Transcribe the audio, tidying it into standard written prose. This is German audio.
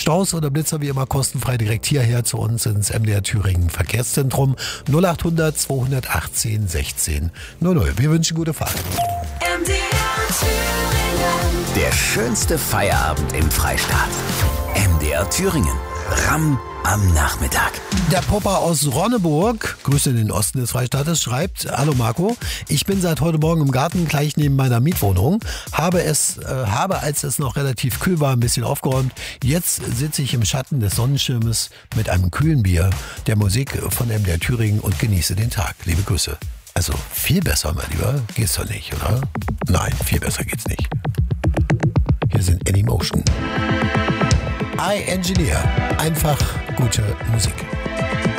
Staus oder Blitzer wie immer kostenfrei direkt hierher zu uns ins MDR Thüringen Verkehrszentrum 0800 218 16 00. Wir wünschen gute Fahrt. MDR Thüringen. Der schönste Feierabend im Freistaat. MDR Thüringen. Ramm am Nachmittag. Der Popper aus Ronneburg, Grüße in den Osten des Freistaates, schreibt: Hallo Marco, ich bin seit heute Morgen im Garten gleich neben meiner Mietwohnung, habe als es noch relativ kühl war, ein bisschen aufgeräumt. Jetzt sitze ich im Schatten des Sonnenschirmes mit einem kühlen Bier, der Musik von MDR Thüringen und genieße den Tag. Liebe Grüße. Also viel besser, mein Lieber, geht's doch nicht, oder? Nein, viel besser geht's nicht. Hier sind Anymotion. I Engineer. Einfach gute Musik.